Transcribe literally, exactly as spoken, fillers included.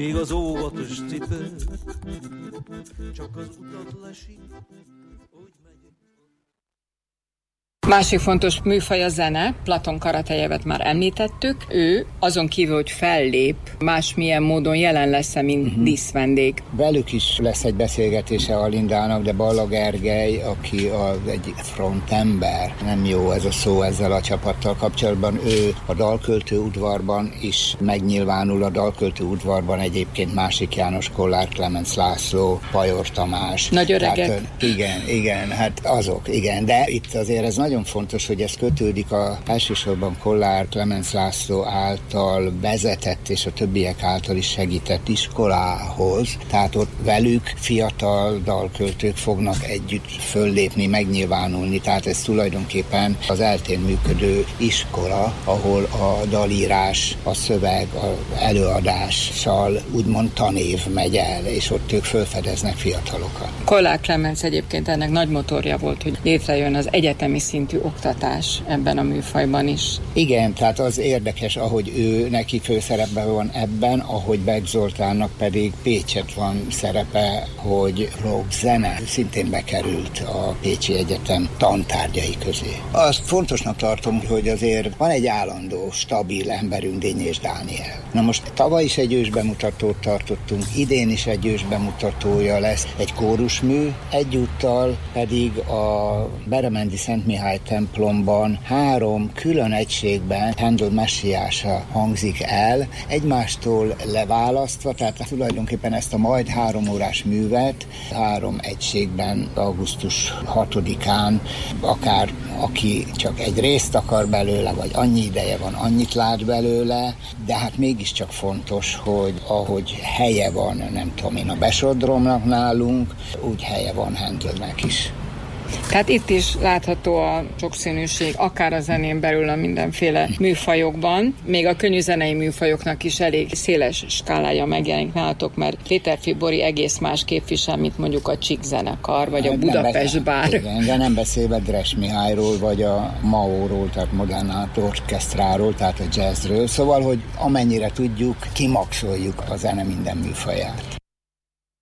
Ég az óvatos cipő, csak az utat lesik. Másik fontos műfaj a zene, Platon Karatejevet már említettük, ő azon kívül, hogy fellép, másmilyen módon jelen lesz-e, mint uh-huh. díszvendég. Velük is lesz egy beszélgetése a Lindának, de Balla Gergely, aki az egy frontember, nem jó ez a szó ezzel a csapattal kapcsolatban, ő a dalköltő udvarban is megnyilvánul, a dalköltő udvarban egyébként Másik János, Kollár Klemenc László, Pajor Tamás. Nagy öregek. Tehát, igen, igen, hát azok, igen, de itt azért ez nagyon fontos, hogy ez kötődik a elsősorban Kollár Klemenc László által vezetett és a többiek által is segített iskolához. Tehát ott velük fiatal dalköltők fognak együtt föllépni, megnyilvánulni. Tehát ez tulajdonképpen az eltén működő iskola, ahol a dalírás, a szöveg, az előadással úgymond tanév megy el, és ott ők fölfedeznek fiatalokat. Kollár Klemenc egyébként ennek nagy motorja volt, hogy létrejön az egyetemi szintű oktatás ebben a műfajban is. Igen, tehát az érdekes, ahogy ő neki főszerepben van ebben, ahogy Beck Zoltánnak pedig Pécset van szerepe, hogy rock zene szintén bekerült a Pécsi Egyetem tantárgyai közé. Azt fontosnak tartom, hogy azért van egy állandó, stabil emberünk, Dínyés Dániel. Na most tavaly is egy ősbemutatót tartottunk, idén is egy ősbemutatója lesz, egy kórusmű, egyúttal pedig a Beremendi Szent Mihály templomban három külön egységben Handel messiása hangzik el, egymástól leválasztva, tehát tulajdonképpen ezt a majd három órás művet három egységben augusztus hatodikán, akár aki csak egy részt akar belőle, vagy annyi ideje van, annyit lát belőle, de hát mégiscsak fontos, hogy ahogy helye van, nem tudom én, a Besodromnak nálunk, úgy helye van Handelnek is. Tehát itt is látható a sokszínűség, akár a zenén belül a mindenféle műfajokban. Még a könnyűzenei műfajoknak is elég széles skálája megjelenik nálatok, mert Péter Fibori egész más képvisel, mint mondjuk a Csík zenekar, vagy a Budapest Bár. Igen, de nem beszélve Dres Mihályról, vagy a Maóról, tehát Modern Art Orchestráról, tehát a jazzről. Szóval, hogy amennyire tudjuk, kimaxoljuk a zene minden műfaját.